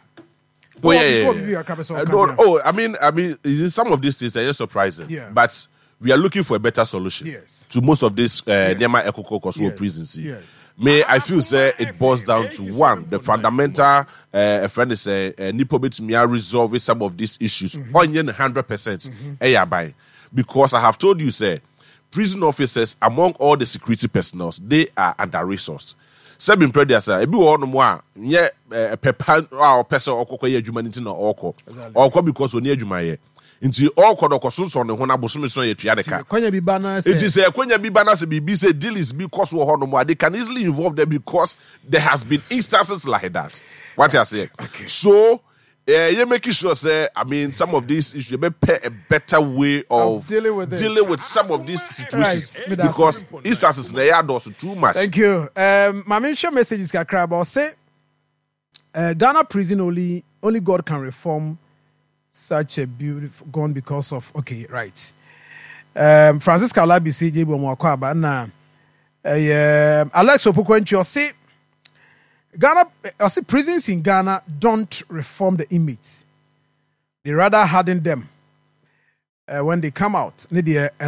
S2: I mean, some of these things are just surprising.
S1: Yeah.
S2: But we are looking for a better solution to most of this Nema Ekoko Kosovo prisons.
S1: Yes.
S2: I feel say it boils down to one, the fundamental friend is Nipo Betmia resolve some of these issues. 100%. Because I have told you, say, prison officers among all the security personnel, they are under-resourced. Seven predators, ebi one more, yeah, pepa or person or kokoye humanity no or because we need jumaye. Into all kodokosus on the one abosumiso ye tuadeka. It is a kwenya bibana se bibi say deal is because we honomo. They can easily involve them because there has been instances like that. What you say?
S1: Okay.
S2: So you're making sure say some of these issues you may pay a better way of dealing with some of these situations because instances they are also too much.
S1: Thank you. My main message is about say Ghana prison only God can reform such a beautiful gone because of right. Francis Kalabi say Jebo Mwakwaba na Alex Opokwenchi say Ghana prisons in Ghana don't reform the inmates. They rather harden them when they come out. And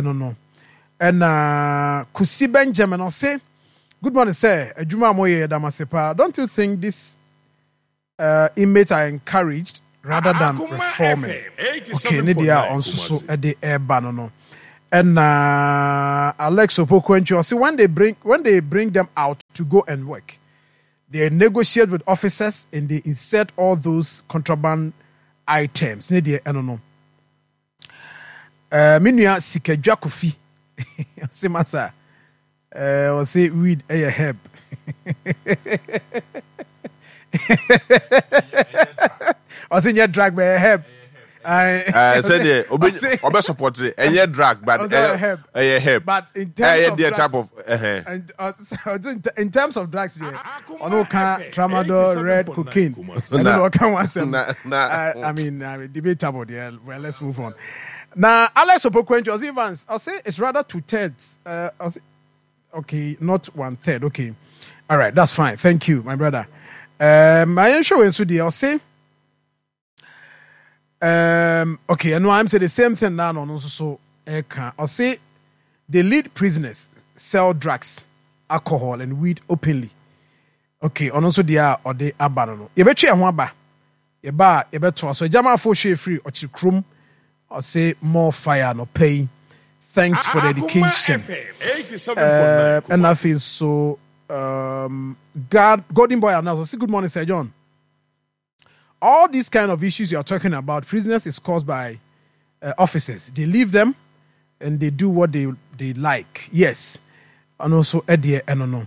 S1: Kusi Benjamin say, good morning, sir. Ejuma Moye Damasepa. Don't you think this inmates are encouraged rather than reforming. Okay, Nidia on so at the air banner. And Alex Opokwencho say when they bring them out to go and work, they negotiate with officers and they insert all those contraband items. Nidia, I don't know. Minua Sikajwa Kofi. Say masa. Or say weed a herb. Or say you drag by a herb.
S2: I said, "Obe support it. And you drag, but a herb.
S1: But in terms of drugs,
S2: type of
S1: in terms of drugs, ono can tramadol, red cocaine. I mean, debatable. Yeah, well, let's move on. Now, Alex Opokwencho Evans, I'll say it's rather 2/3. I'll say, okay, not 1/3. Okay, all right, that's fine. Thank you, my brother. I am sure I'll say. Okay, and I'm saying the same thing now. No, so I'll say the lead prisoners sell drugs, alcohol, and weed openly. Okay, and also they are or they abandon. You bet you a better so Jama for share free or chikrum or say more fire no pain. Thanks for the education. And I feel so. Golden Boy announced. Say good morning, Sir John. All these kind of issues you are talking about, prisoners, is caused by officers. They leave them and they do what they like. Yes. And also, and 2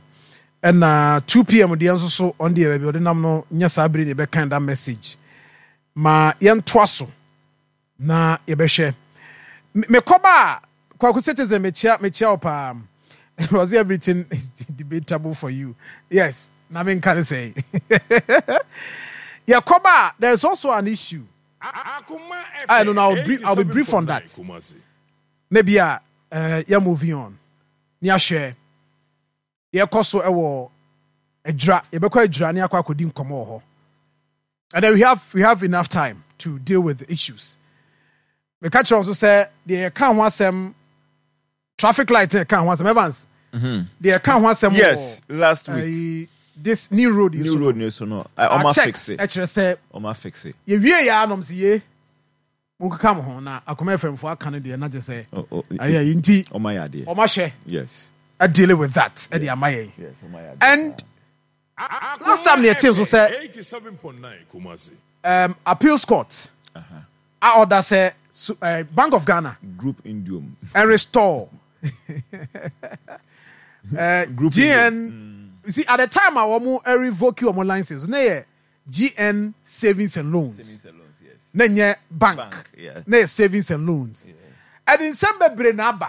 S1: p.m. the answer so on the no nyasabri ne kind that message. Ma yen twaso na yebehwe. Me koba kwaku citizen mechia opa. Was everything is debatable for you? Yes. Na me can say. Yakoba, there's also an issue. I don't know. I'll be brief on that. Maybe you're moving on. Nia share. Yakoso ewo edra. Yebeko edra ni akwa kodi nkomo ho. And then we have enough time to deal with the issues. Me catch also say they can want some traffic light can want some Evans. They can want some.
S4: Yes, last week.
S1: This new road
S4: so no. I fix it.
S1: Actually say
S4: fix it.
S1: You ya anom see Munka come ho na akoma FM for aka de na je say. Aya yinti
S4: Oma yade.
S1: Oma hye.
S4: Yes.
S1: I deal with that. E de amaye.
S4: Yes, Oma yade.
S1: And last time the team so say
S5: 87.9 Kumasi.
S1: Appeals court. I order say Bank of Ghana
S4: Group Indium
S1: and restore
S4: Group
S1: GN. You see, at the time I want to revoke your license. Ne GN Savings and Loans.
S4: yes.
S1: Ne bank.
S4: Yeah.
S1: Ne Savings and Loans.
S4: Yeah.
S1: And in some Brenaba,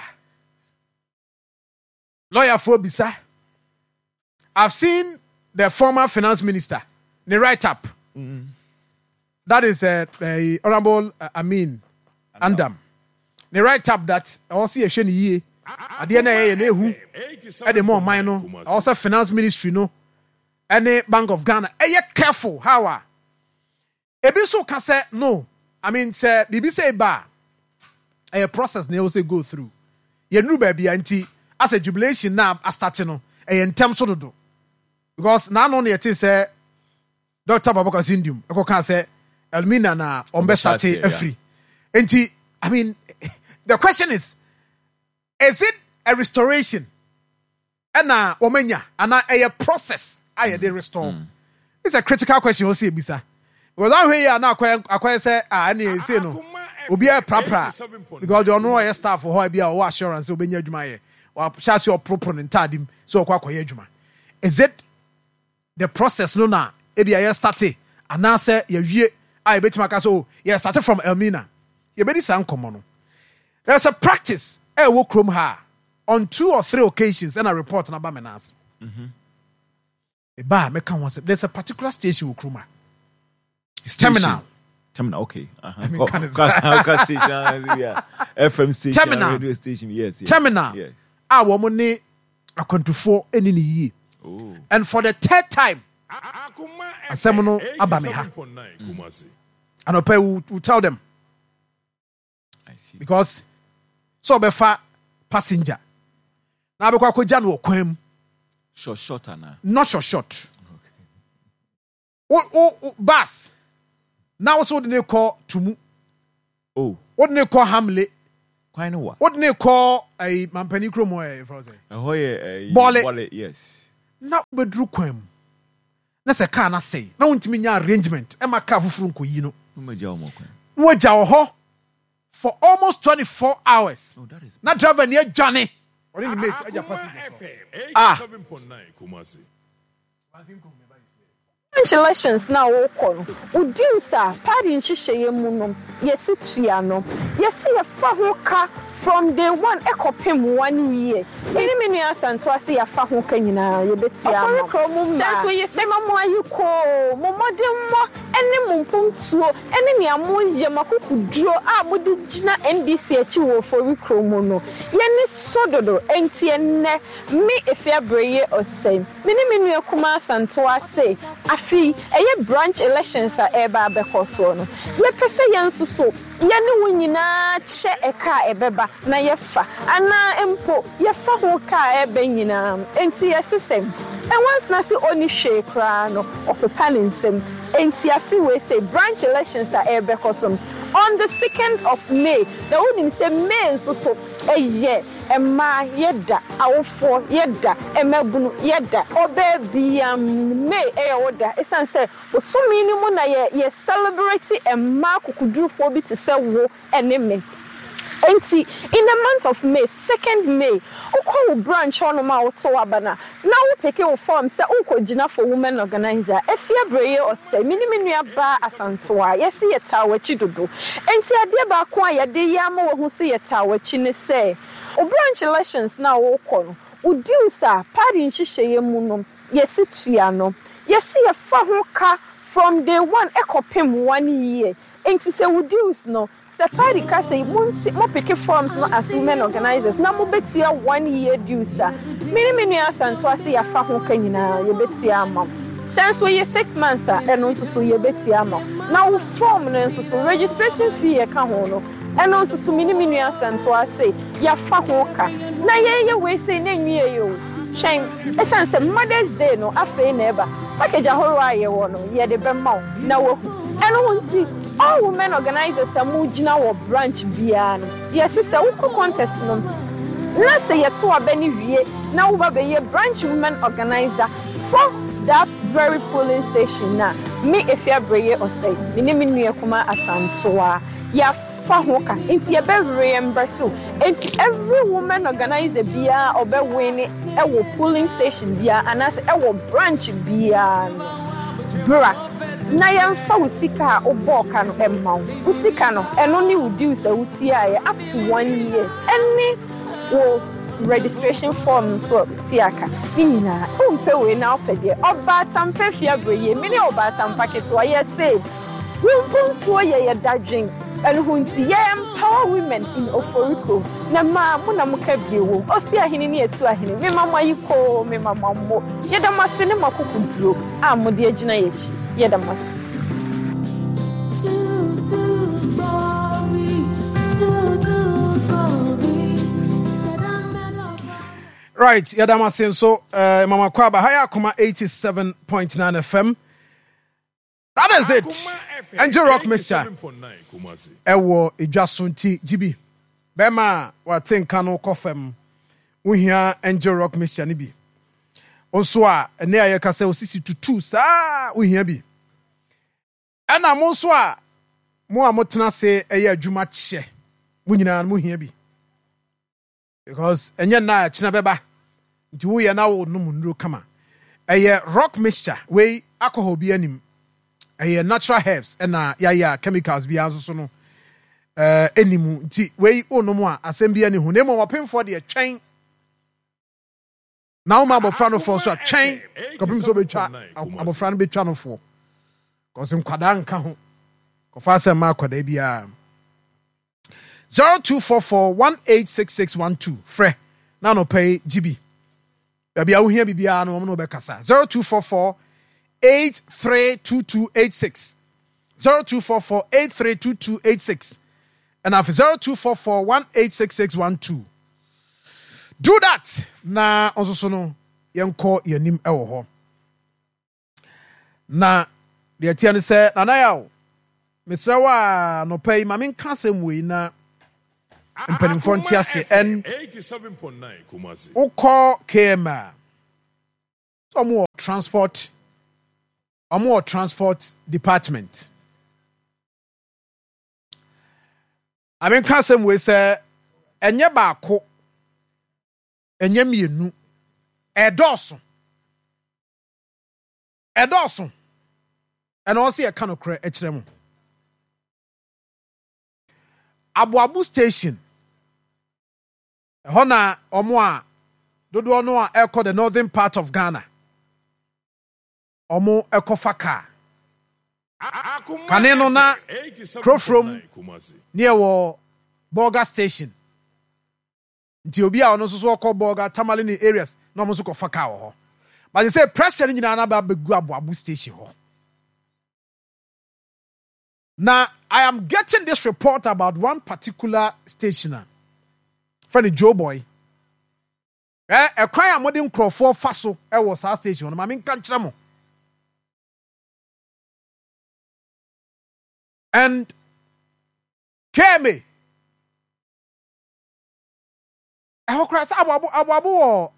S1: lawyer for Bisa. I've seen the former finance minister. Ne write up. That is Honorable Amin Andam. Ne write up that also a sheni ye. At the end of the at the more minor, also finance ministry, no, and the Bank of Ghana. Are careful? How are? Ebiso can say no. I mean, say bibi say ba. A process they also go through. You know, baby, auntie, as a jubilation now, I starting no. In terms of do because now only it is say Dr. Babaka Zindium. I can say Elmina na ombestati free. Auntie, I mean, the question is it a restoration? And omenya and a process I they restore. It's a critical question. Also, bisa because I hear now acquire say any say no. Obi a proper because you know your staff for how be our assurance obenya adwuma or chance your proper ntadim so kwakoye adwuma. Is it the process no na e be a start and now say ye wie I betima ka so ye start from Elmina. Ye be this ankomo no. There's a practice wo krom ha on 2 or 3 occasions and a report na ba menas. There's a particular station wo krom ha. It's terminal.
S4: Okay. Station, yeah. FM station,
S1: terminal.
S4: Radio station, yes.
S1: Terminal.
S4: Yes.
S1: Woman ne akontrofo eni ni yi.
S4: Oh.
S1: And for the 3rd time, Asemono Abameha. And Ope will tell them.
S4: I see.
S1: Because so befa passenger. Now be kwa koja no kwem.
S4: Short na.
S1: Not short. bus. Now so they call Tumu.
S4: Oh.
S1: What they call Hamlet.
S4: Quite know what?
S1: What they call a Mampani Chromo frozen.
S4: Bole, yes.
S1: Now bedru kwem. Na se car na say. Na untimi nya arrangement. E ma car fufuru nko yi no. For almost 24 hours.
S4: Oh, that is.
S1: Na driver near Johnny. Or in the mate, I just pass it.
S5: Congratulations now okon. Udin sa party nhihye mu no. Yesi tua no. Yesi ye fa ho ka from day one ekopem 1 year. Eni menu asanto ase ya fa ho ka nyina ye betia mo. Sense we ye se mamo ayiko, mo modemmo ene mo mpomtuo, ene ne amo ye makokuduro a modi gina NDC achi wo for kromo no. Ye ni sododo enti enne me efiabreye osem. Menu akuma asanto ase afi eye branch elections a eba abekoso no. Ye pese yensuso ye ne wonyina che eka ebeba na yefa ana empo yefa ho ka ebe nyina enti yesesem and once na se oni hwe kra no opepa ne nsem enti afi we say branch elections are ebe kosom on the 2nd of May the wonim say May so eye ema yeda awofo yeda emabunu yeda obebiam May woda esan say osumi ni mu na ye celebrate ema kokudurufo bi te se wo eneme. In the month of May, 2nd May, Oko branch on ma auto abana. Now we pick your form, say Oko Jina for women organizer. If you brave or say, Miniminia bar asantoa, yes, see a tower chidudu. And see a dear Baquia, de Yamo who see a tower chine say. O branch elections now Oko. Would you, sir, party in Shisha Munum, yes, it's Yano. Yes, see a fahuka from day one, ekopim 1 year. And to say, would you know? Party say mo pick forms no as women organizers na mo betia 1 year dues sa many asanto ase ya fa ho kanyina ye betia am since we 6 months eno so ye betia am na wo form no so registration fee e ka ho no eno so many asanto ase ya fa ho ka na ye we say na nwie yo chen esan say Mother's Day no afei na eba package ahoro aye wo no ye de be ma na wo eno wonti all women organizers are mujina or branch biano. Yes, sister, who contest no. Let's say you two are Benny Vie, now we have a branch women organizer for that very polling station. Now, me if you're brave or say, Minimini Kuma Asantoa, ya Fahoka, into your very reimbursed. And every woman organizer bia or be winning a polling station bia and as a branch biano. Bra. Na yamfa usika oboka no emma usika no eno ni reduce utia up to 1 year any wo registration form so tiaka nyina umpe we na opede oba tampa fia breye mini oba tampa keto ye say wumpuntuo ye dadwen and hunti ye empower women in Oforiko na ma mu na muka biewo osi ahini ni etu ahini me mama yiko me mama mo ye da masene makokuduro amode agina yechi ye da mas
S1: right ye da masen so mama kwaba haya kuma 87.9 FM. That is it. Angel Rock Mixture. Ewo idwasunti GB. Bema wa tenka no kofem. Uhia Angel Rock Mixture ni bi. Onso a ene aye ka se osisi tutu sa uhia bi. Ana mo nso a mo amotena se eye adwuma kye. Mo nyina mo hia bi. Because enye na kina beba. Nti wo ye na wo no munro kama. Eye Rock Mixture we alcohol bi anim. Natural herbs and chemicals be as so no enimu nti we onomu a asem bia ne hu nemo wapem for the twen now ma bofra no for so twen kopim so betwa abofra no betwa no for cause nkwada nka ho kofa asem ma kwada bia 0244186612 frɛ na no pay GB bia wo hia bibia no mo no be kasa 0244-832286 0244-832286 and after 0244-186612. Do that na also no yenko yenim ewo ho na deɛ tia ne sɛ nanaya mesrɛ wo a nɔpɛ yi ma menka asɛm wei na mpanimfoɔ nte ase ɛn wokɔ KMA ɔmo wɔ transport department amenka asɛm wei sɛ ɛnyɛ baako ɛnyɛ mmienu ɛdɔɔso ɛna ɔsɛ yɛka no korɛ akyerɛ mu Aboabu station ɛhɔ na ɔmo a dodoɔ no a ɛkɔ the northern part of Ghana ɔmo ɛkɔfa kaa kane no na krofrom ne ɛwɔ Bolga station nti obi a ɔno nso so ɔkɔ Bolga Tamale ne areas na ɔmo nso kɔfa kaa wɔ hɔ but they say pressure no nyinaa na ba bɛgu Aboabu station hɔ. Now, I am getting this report about one particular stationer, friend Joe Boy. A cry a modern Crawford Faso, was our station. I mean, can't and Kemi. Ababu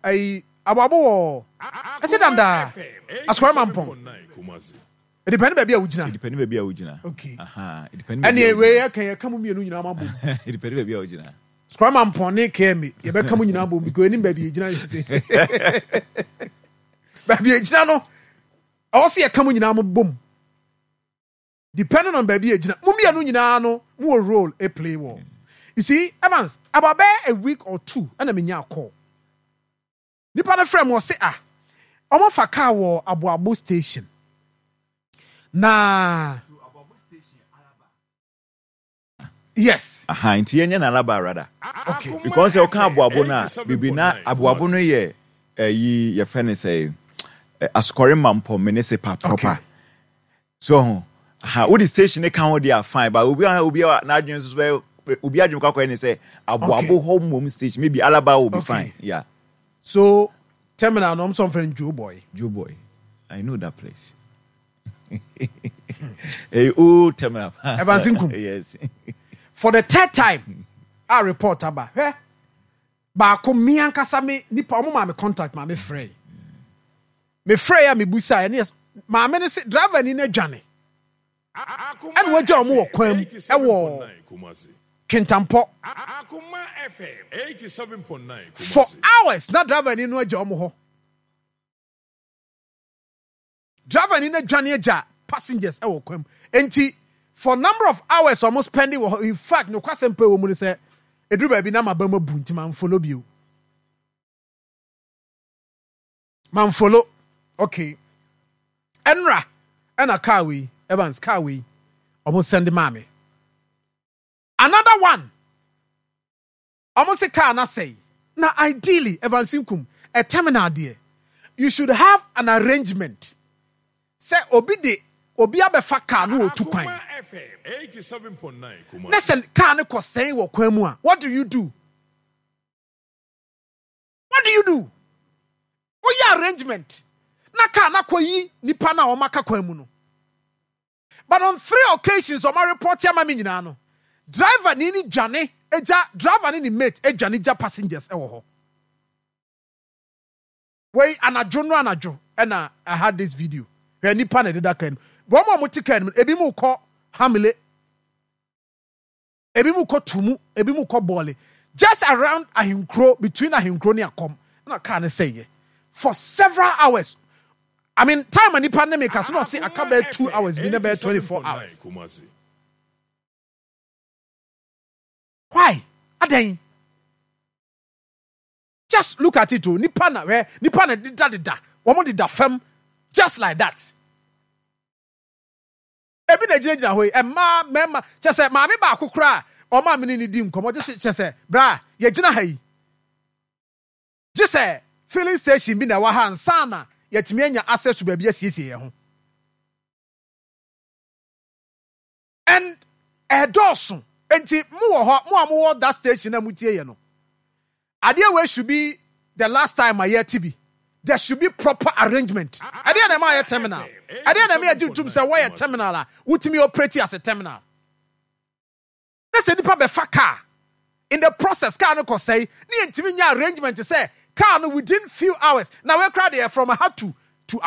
S1: I said, and as for Mampong. It depends baby ujina. It depends baby ujina. Okay. It depends. Anyway, can you come me nyina mabo? It depends baby ujina. Scrum am pone kemi. You be come nyina mabo because any baby ujina say. Baby ujina no. I see you come nyina mabo. Depending on baby ujina. Mummy anu nyina no more role a play war. You see, Evans, about a week or two and I mean ya call. Nipa na frame was say omo fa car wo Aboabu station. Na yes.
S4: Inti yenye na Alaba rather.
S1: Okay.
S4: Because you can Aboabu na bibi na Aboabu no ye ye friend say asukore mampo municipal proper. Okay. So what the station they can they are fine but obi na adwene so obi adwene kwakwa ni say Aboabu home station maybe Alaba will be fine. Yeah.
S1: So terminal no some friend Joe Boy.
S4: I know that place. Hey, oh, terminal.
S1: Yes. For the third time, I report about her. Baako mi ankasa me nipa omo ma me contact ma me frey. Me frey ya me busa ya yes. Ma me ne se driver ni na dwane. And we omo wo kwam e wo Kintampo. FM 87.9. For hours na driver ni no agya omo ho. Driver ni na dwane agya passengers e wo kwam. Enti for number of hours almost spending in fact no kwasem pe wo mu ni say edru ba bi na mabama bu nti man follow bio. Man follow. Okay. Enra ena car we Evans car we almost send the mommy. Another one. Almost a car na say. Now ideally Evans Inkum a terminal there. You should have an arrangement. Say obi abefa car no tu kwan. FM 87.9. Listen, car no ko say wo kwan mu a. What do you do? Oya arrangement. Na car na koyi nipa na o maka kwan mu no. But on 3 occasions o ma report ya ma me nyina no. Driver ni dwane eja driver ni mate ejwane ja passengers e wo ho. Wey anajo and I had this video. Where nipa na deda kan. Wo mo motikan ebi mu ko Hamile. Ebi mu ko Tumu, ebi mu ko Bole. Just around Ahinkro, between Ahinkro and Akom. Na can say for several hours. I mean, time and the pandemic has not say I can't bear 2 hours, be never 24 hours. Why? Aden. Just look at it too. Nipana did that. Woman did that fem just like that. Ebi na jina hoy e ma mema chese ma me ba akokra o ma me ni di nkomo chese bra ye jina ha yi jese filling station bi na wa ha nsana yetimi anya access to bia siesie ye ho and edosun enti mu wo ho mu wo that station na mutie ye no ade we should be the last time I hear TB there should be proper arrangement ɛdeɛ na ɛma yɛ terminal ɛdeɛ na ɛma yɛ tum sɛ wɔyɛ terminal a wotumi operate as a terminal na sɛ nipa bɛfa car in the process car no kɔ sɛe ne yɛntumi nya arrangement sɛ car no within few hours na wɛkora deɛ from ha to